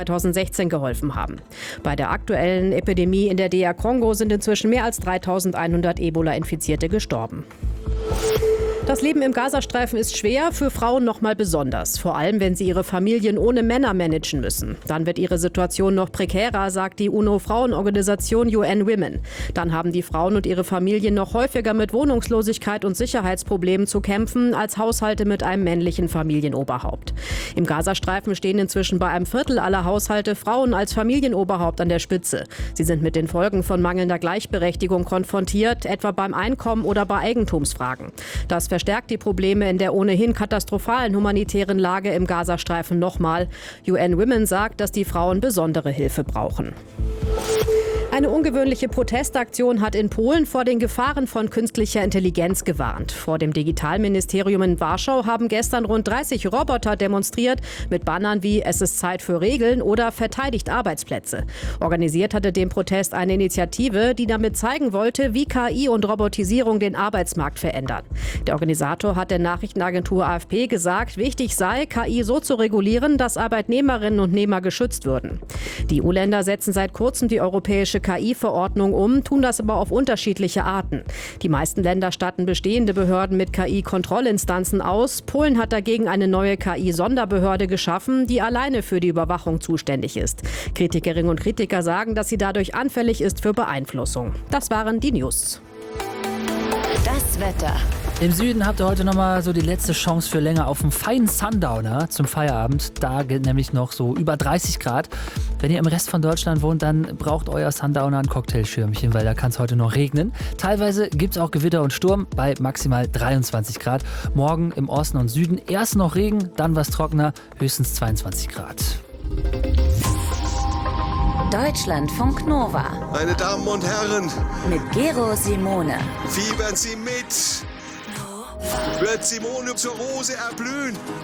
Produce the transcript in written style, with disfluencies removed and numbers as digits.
2016 geholfen haben. Bei der aktuellen Epidemie in der DR Kongo sind inzwischen mehr als 3.100 Ebola-Infizierte gestorben. Das Leben im Gazastreifen ist schwer, für Frauen noch mal besonders. Vor allem, wenn sie ihre Familien ohne Männer managen müssen. Dann wird ihre Situation noch prekärer, sagt die UNO-Frauenorganisation UN Women. Dann haben die Frauen und ihre Familien noch häufiger mit Wohnungslosigkeit und Sicherheitsproblemen zu kämpfen als Haushalte mit einem männlichen Familienoberhaupt. Im Gazastreifen stehen inzwischen bei einem Viertel aller Haushalte Frauen als Familienoberhaupt an der Spitze. Sie sind mit den Folgen von mangelnder Gleichberechtigung konfrontiert, etwa beim Einkommen oder bei Eigentumsfragen. Das verstärkt die Probleme in der ohnehin katastrophalen humanitären Lage im Gazastreifen nochmal. UN Women sagt, dass die Frauen besondere Hilfe brauchen. Eine ungewöhnliche Protestaktion hat in Polen vor den Gefahren von künstlicher Intelligenz gewarnt. Vor dem Digitalministerium in Warschau haben gestern rund 30 Roboter demonstriert mit Bannern wie "Es ist Zeit für Regeln" oder "Verteidigt Arbeitsplätze". Organisiert hatte den Protest eine Initiative, die damit zeigen wollte, wie KI und Robotisierung den Arbeitsmarkt verändern. Der Organisator hat der Nachrichtenagentur AFP gesagt, wichtig sei, KI so zu regulieren, dass Arbeitnehmerinnen und Nehmer geschützt würden. Die EU-Länder setzen seit kurzem die europäische KI-Verordnung um, tun das aber auf unterschiedliche Arten. Die meisten Länder statten bestehende Behörden mit KI-Kontrollinstanzen aus. Polen hat dagegen eine neue KI-Sonderbehörde geschaffen, die alleine für die Überwachung zuständig ist. Kritikerinnen und Kritiker sagen, dass sie dadurch anfällig ist für Beeinflussung. Das waren die News. Das Wetter. Im Süden habt ihr heute nochmal so die letzte Chance für länger auf einen feinen Sundowner zum Feierabend. Da gilt nämlich noch so über 30 Grad. Wenn ihr im Rest von Deutschland wohnt, dann braucht euer Sundowner ein Cocktailschirmchen, weil da kann es heute noch regnen. Teilweise gibt es auch Gewitter und Sturm bei maximal 23 Grad. Morgen im Osten und Süden erst noch Regen, dann was trockener, höchstens 22 Grad. Deutschlandfunk Nova. Meine Damen und Herren, Mit Gero Simone. fiebern Sie mit. Wird Simone zur Rose erblühen?